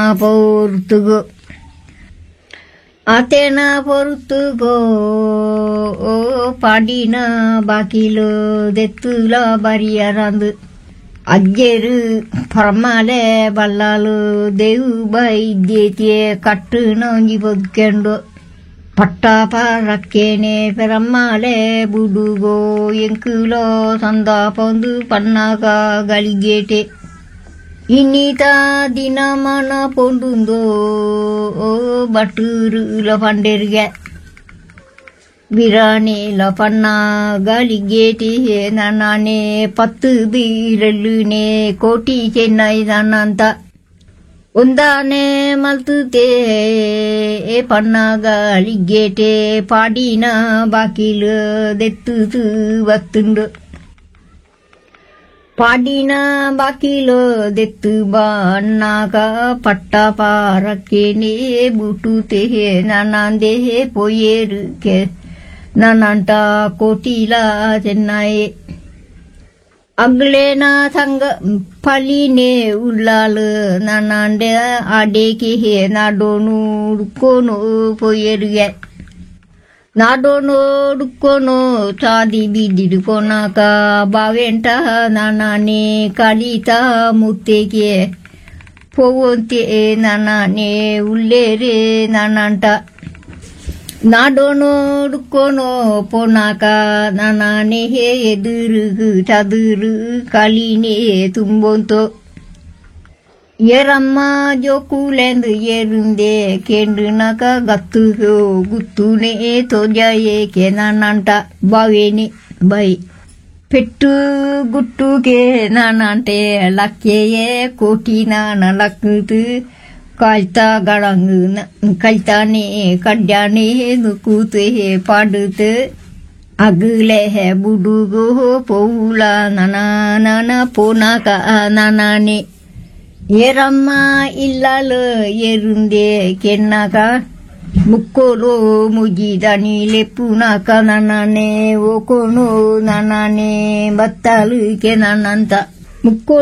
ಪೊರ್ತುಗೋ ಆತೇನ ಪೊರ್ತುಗೋ ಪಾಡಿನ ಬಾಕಿಲು ದೆತ್ತುಲ ಬರಿಯರಂದು ಅಜ್ಜೆರು ಪರಮಾಲೆ ಬಲ್ಲಾಲು ದೇವು ಬೈದ್ಯತಿಯೇ ಕಟ್ಟು ನೊಂಜಿ ಬದುಕೆಂಡು ಪಟ್ಟಾಪಾರಕ್ಕೇನೆ ಪೆರಮ್ಮಾಲೆ ಬುಡುಗೋ ಎಂಕುಲೋ ಸಂದಾಪೊಂದು ಪನ್ನಾಗ ಗಳಿಗೇಟೆ ಇನ್ನೀತ ದಿನ ಮನ ಪೊಂಡುಂದೋ ಬಟೂರುಲ ಪಂಡೆರ್ಗೆ ಬಿರಾನೇಲ ಪನ್ನ ಗಳಿಗೇಟಿ ನಾನೇ 10 ಬೀರಲ್ಲುನೆ ಕೋಟಿ ಚೆನ್ನೈ ನಾನಂತ ಒಂದಾನೆ ಮಲ್ತುತೆ ಪನ್ನ ಗಳಿಗೇಟೆ ಪಾಡಿನ ಬಾಕಿಲು ದೆತ್ತು ಬತ್ತುಂಡು ಪಾಡಿನ ಬಾಕಿಲು ದೆತ್ತು ಬನ್ನಾಗ ಪಟ್ಟಪಾರಕ್ಕೇನೆ ಬುಟುತೆ ನಾನಂದೆ ಪೊಯ್ಯೇರುಕೆ ನಾನಂಟ ಕೋಟಿಲ ಚೆನ್ನೈ ಅಗ್ಲೇನ ಸಂಗ ಫಲಿನೆ ಉಳ್ಳಾಲು ನಾನಂಡೆ ಅಡೇಕಿ ನಾಡೋನುಡ್ಕೋನು ಪೊಯ್ಯರ್ಗೆ ನಾಡೋನುಡ್ಕೋನು ಚಾದಿ ಬಿದ್ದಿಡ್ಕೊನಾಕ ಬಾವೆಂಟ ನಾನೇ ಕಲಿತ ಮುತ್ತೆಗೆ ಪೋವಂತೆ ನಾನೇ ಉಳ್ಳೇರೆ ನಾನಂಟ ನಾಡೋನುಡ್ಕೋನು ಪೋನಾಕ ನಾನೇ ಎದುರು ಚದುರು ಕಲಿನೆ ತುಂಬೊಂತು ಏರಮ್ಮ ಜೋಕುಲೆಂದು ಏರುಂದೆ ಕೆಂಡು ನಕ ಗತ್ತು ಗುತ್ತುನೆ ತೋಜಾಯೇಕೆ ನಾನಂಟ ಬಾವೇನೆ ಬೈ ಪೆಟ್ಟು ಗುಟ್ಟುಗೆ ನಾನಂಟೆ ಲಕ್ಕೆಯೇ ಕೋಟಿ ನಾನ ಲಕ್ಕುತು ಕಾಯ್ತಾ ಗಳಂಗು ಕಲ್ತಾನೆ ಕಡ್ಯಾನೆ ನುಕೂತೆ ಪಾಡುತ್ತೆ ಅಗಲೆ ಬುಡುಗೋ ಪೌಲ ನನ ಪೋನಾಕ ನಾನೇ ಏರಮ್ಮ ಇಲ್ಲಲು ಏರುಂದೆ ಕೆನ್ನಾಕ ಮುಕ್ಕೋಲು ಮುಗಿದನಿ ಲೆಪ್ಪುನಾಕ ನಾನೇ ಓಕೋನು ನಾನೇ ಬತ್ತಲು ಕೆ ನಾನಂತ ಮುಕ್ಕೋ